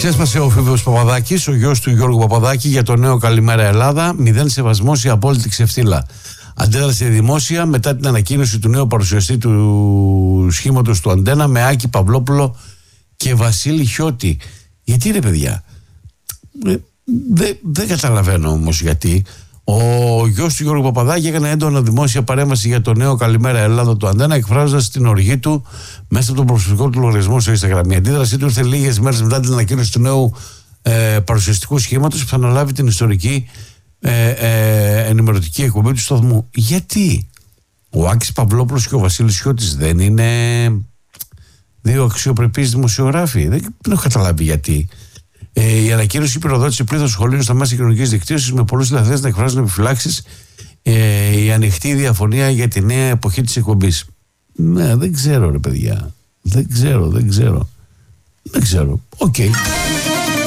Ξέσπασε ο Φίβος Παπαδάκης, ο γιος του Γιώργου Παπαδάκη, για το νέο Καλημέρα Ελλάδα. 0 σεβασμός, η απόλυτη ξεφτύλα. Αντέδρασε δημόσια μετά την ανακοίνωση του νέου παρουσιαστή του σχήματος του Αντένα με Άκη Παυλόπουλο και Βασίλη Χιώτη. Γιατί ρε παιδιά, δεν καταλαβαίνω όμως γιατί. Ο γιος του Γιώργου Παπαδάκη έκανε έντονα δημόσια παρέμβαση για το νέο Καλημέρα Ελλάδα του Αντένα, εκφράζοντας την οργή του μέσα από τον προσωπικό του λογαριασμό στο Instagram. Η αντίδρασή του ήρθε λίγες μέρες μετά την ανακοίνωση του νέου παρουσιαστικού σχήματος που θα αναλάβει την ιστορική ενημερωτική εκπομπή του σταθμού. Γιατί ο Άκης Παυλόπουλος και ο Βασίλης Χιώτης δεν είναι δύο αξιοπρεπείς δημοσιογράφοι? Δεν έχω καταλάβει γιατί. Η ανακοίνωση υπηροδότησε πλήθος σχολείων στα μέσα κοινωνικής δικτύωσης, με πολλούς τηλεθεατές να εκφράζουν επιφυλάξεις. Η ανοιχτή διαφωνία για τη νέα εποχή της εκπομπής. Ναι, δεν ξέρω ρε παιδιά. Δεν ξέρω. Οκ.